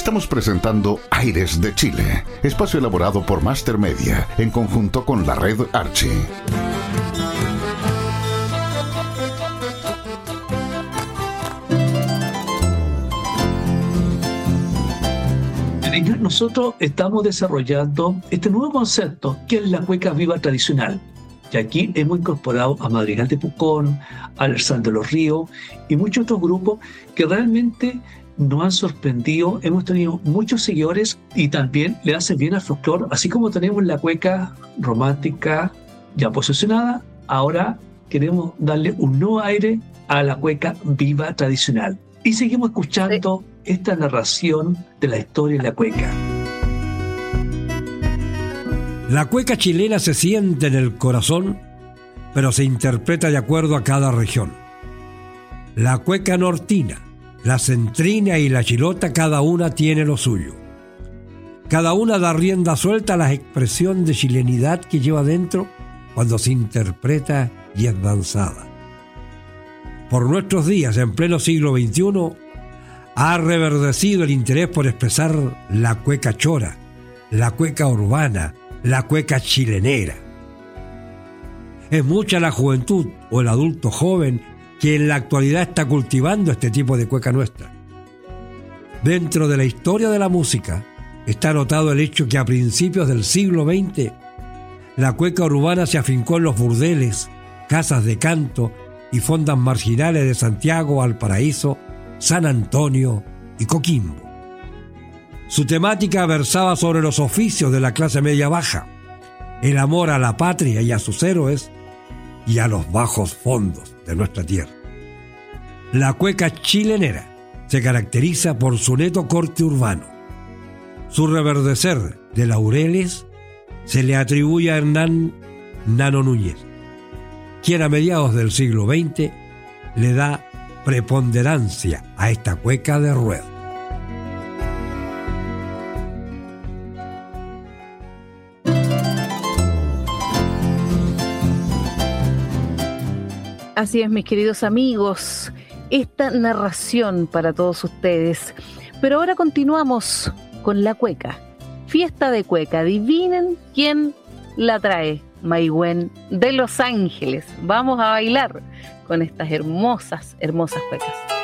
Estamos presentando Aires de Chile, espacio elaborado por Master Media en conjunto con la red Archie. Nosotros estamos desarrollando este nuevo concepto que es la cueca viva tradicional. Y aquí hemos incorporado a Madrigal de Pucón, a Alexandre de los Ríos y muchos otros grupos que realmente nos han sorprendido. Hemos tenido muchos seguidores y también le hace bien al folclore. Así como tenemos la cueca romántica ya posicionada, ahora queremos darle un nuevo aire a la cueca viva tradicional. Y seguimos escuchando esta narración de la historia de la cueca. La cueca chilena se siente en el corazón, pero se interpreta de acuerdo a cada región. La cueca nortina, la centrina y la chilota, cada una tiene lo suyo. Cada una da rienda suelta a la expresión de chilenidad que lleva dentro cuando se interpreta y es danzada. Por nuestros días, en pleno siglo XXI, ha reverdecido el interés por expresar la cueca chora, la cueca urbana, la cueca chilenera. Es mucha la juventud o el adulto joven que en la actualidad está cultivando este tipo de cueca nuestra. Dentro de la historia de la música está anotado el hecho que a principios del siglo XX la cueca urbana se afincó en los burdeles, casas de canto y fondas marginales de Santiago, Valparaíso, San Antonio y Coquimbo. Su temática versaba sobre los oficios de la clase media baja, el amor a la patria y a sus héroes y a los bajos fondos de nuestra tierra. La cueca chilenera se caracteriza por su neto corte urbano. Su reverdecer de laureles se le atribuye a Hernán Nano Núñez, quien a mediados del siglo XX le da preponderancia a esta cueca de ruedo. Así es, mis queridos amigos, esta narración para todos ustedes. Pero ahora continuamos con la cueca. Fiesta de cueca. Adivinen quién la trae. Maigüen de Los Ángeles. Vamos a bailar con estas hermosas, hermosas cuecas.